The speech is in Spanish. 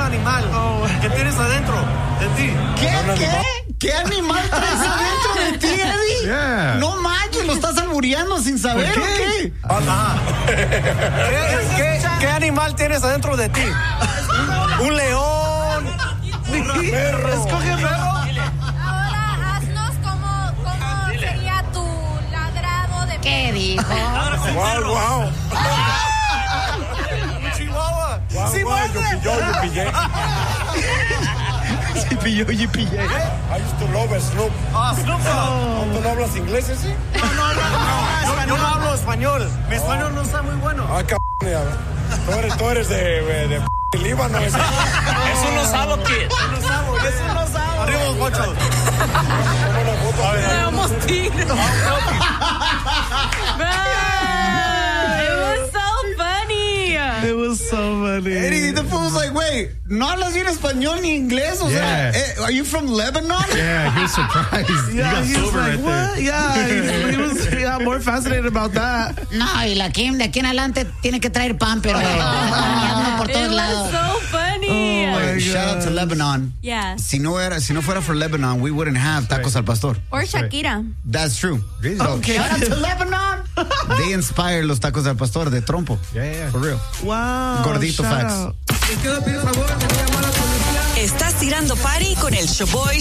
animal que tienes adentro de ti. ¿Qué animal traes adentro de ti, Eddie? Yeah. No manches, lo estás albureando sin saber, ¿o qué? ¿Qué animal tienes adentro de ti? Un león. Perro. Escoge perro. Ahora haznos cómo sería tu ladrado de ¿Qué dijo? Wow. Un chihuahua. Sí, yo pillé. Sí, pilló. I used to love Snoop. Snoop Dogg. ¿Tú no hablas inglés, ese? Yo no hablo español. Mi español no está muy bueno. Tú eres de Líbano. Es unos sabo kids. Arriba los bochos. Almost tigre. It was so funny. It was so funny. Eddie, the fool was like, wait, ¿no hablas bien español ni inglés? O sea, are you from Lebanon? Yeah, he was surprised. Yeah, he was like, what? There. Yeah, he was more fascinated about that. No, y la Kim de aquí en adelante tiene que traer pan, pero por It todos was lados. so funny. Wait, shout out to Lebanon. Yeah. Si no fuera for Lebanon, we wouldn't have tacos al pastor. Or Shakira. That's true. Okay. Shout out to Lebanon. They inspired los tacos al pastor de trompo. Yeah. For real. Wow. Gordito shout facts. out. Estás tirando party con el Showboy